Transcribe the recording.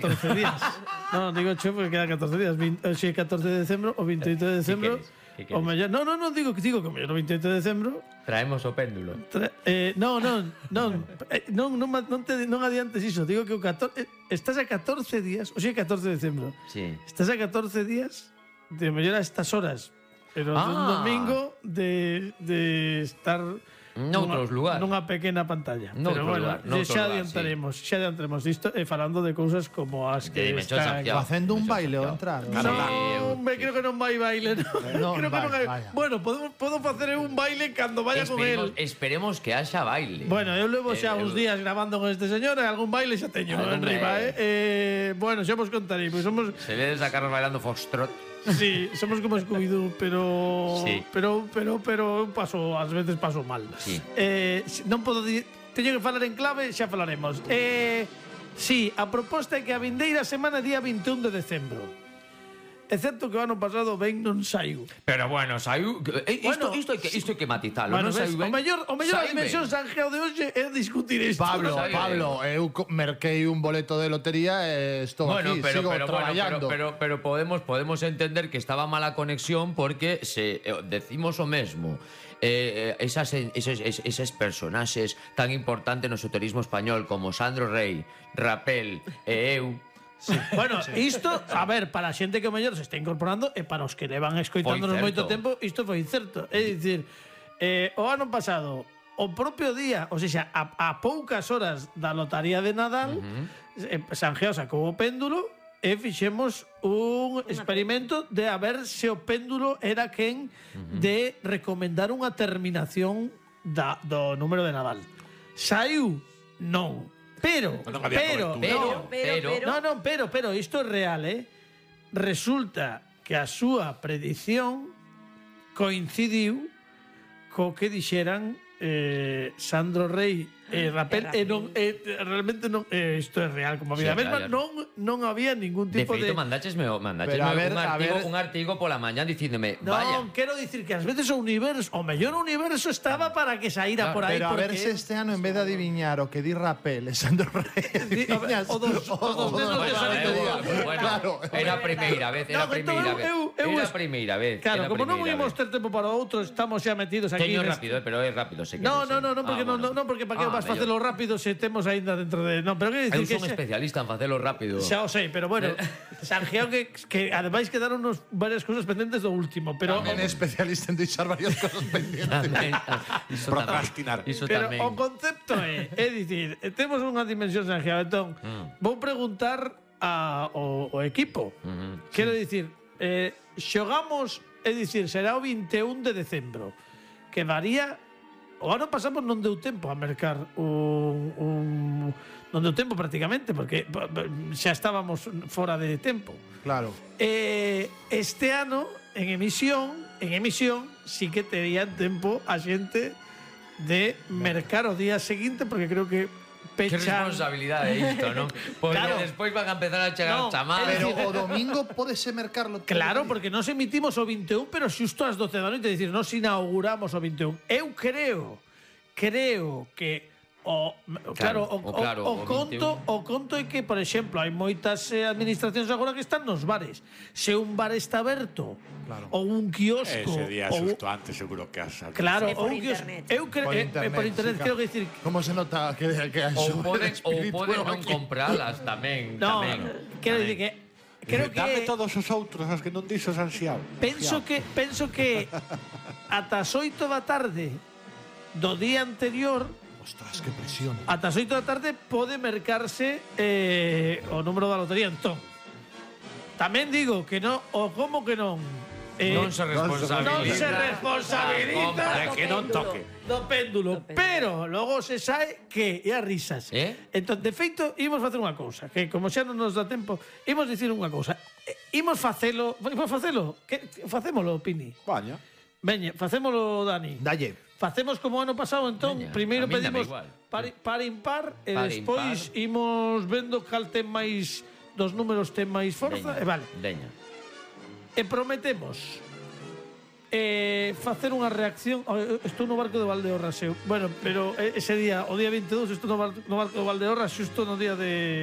14 días. No, digo che porque quedan 14 días. Se é 14 de decembro, o 28 de decembro. O mellor, no, digo que o mellor o 28 de decembro traemos o péndulo. Non adiantes iso. Digo que o 14 estás a 14 días, o sea, 14 de decembro. Sí. Estás a 14 días de mellor a estas horas. Pero un domingo de estar noutros lugares. Nunha pequena pantalla. Noutro Pero bueno, lugar, xa adiantaremos, sí. Xa adiantaremos isto falando de cousas como as que está facendo un baile ao entrar. No, creo que non vai baile, no. Creo que non hai. Bueno, podo facer un baile cando vaya con él. Esperemos que haxa baile. Bueno, eu levo xa uns días grabando con este señor e algún baile xa teño en riba, bueno, xa vos contarei, pois somos se ve de sacarnos bailando foxtrot. Sí, somos como Scooby-Doo, pero sí. pero paso, ás veces paso mal. Sí. Non podo teño que falar en clave, xa falaremos. Sí, a proposta é que a vindeira semana día 21 de decembro. Excepto que o ano pasado ben non saiu. Pero bueno, saiu. Isto hai que matizalo. Bueno, non saiu ben. O mellor a dimensión Sanjeo de hoxe é discutir isto. Pablo, eu merquei un boleto de lotería e estou aquí, sigo traballando. Pero podemos entender que estaba mala conexión porque se decimos o mesmo. Eses personaxes tan importantes no esoterismo español como Sandro Rey, Rapel e eu. Sí. Bueno, isto, a ver, para a xente que o mellor se está incorporando e para os que levan escoitándonos moito tempo, isto foi certo. É dicir, o ano pasado, o propio día, ou seja, a poucas horas da lotaría de Nadal, Sanjeo sacou o péndulo e fixemos un experimento de a ver se o péndulo era quen de recomendar unha terminación do número de Nadal. Saiu? Non. Pero, isto é real, resulta que a súa predicción coincidiu co que dixeran Sandro Rey e Rapel realmente non isto é real como a vida mesma, non había ningún tipo de feito, mandáchesme un artigo pola mañá dicíndome vaya. Non, quero dicir que ás veces o mellor universo estaba para que saíra por aí. Pero a ver se este ano en vez de adiviñar o que di Rapel e Sandro Rey adiviñas o dos bueno, era a primeira vez era a primeira vez. Claro, como non imos ter tempo para outro, estamos xa metidos aquí. Teño rápido, pero é rápido. Porque para que vas facelo rápido se temos aínda dentro de... Non, pero que dicir que eu son especialista en facelo rápido. Xa o sei, pero bueno, Sanjeo que ademais quedaron varias cousas pendentes do último, pero tamén é especialista en deixar varias cousas pendentes. Procrastinar. Pero o concepto é dicir, temos unha dimensión Sanjeo, entón vou preguntar ao equipo. Quero dicir, xogamos, é dicir, será o 21 de decembro, que varía. O ano pasamos non deu tempo a mercar non deu tempo prácticamente porque xa estábamos fora de tempo. Claro. Este ano en emisión sí que terían tempo a xente de mercar o día seguinte porque creo que pechan. Que responsabilidade é isto, non? Porque despois van a empezar a chegar chamadas. Pero o domingo podese mercarlo. Claro, porque nos emitimos o 21, pero xusto ás 12 da noite, dicir, nos inauguramos o 21. Eu creo que o conto é que, por exemplo, hai moitas administracións agora que están nos bares. Se un bar está aberto, ou un kiosco, ese día xusto antes seguro que has. Claro, ou un kiosco. Eu creo por internet quero dicir. Como se nota que ou poden non compralas tamén. Quero dicir que creo que dame todos os outros os que non dixo Sanxiao. Penso que ata as 8 da tarde do día anterior, ostras, que presión. Ata as 8 da tarde pode mercarse o número da lotería. Entón, tamén digo que non, o como que non non se responsabiliza que non toque do péndulo, pero logo se sae que é a risas. Entón, de feito, imos facer unha cousa, que como xa non nos dá tempo, imos dicir unha cousa. Imos facelo, facémolo, Pini. Veña, facémolo, Dani. Dalle. Facemos como ano pasado, entón, primeiro pedimos par impar e despois imos vendo cal ten máis dos números ten máis forza, e vale. E prometemos facer unha reacción. Estou no barco de Valdeorras, bueno, pero ese día, o día 22, estou no barco de Valdeorras, xusto no día de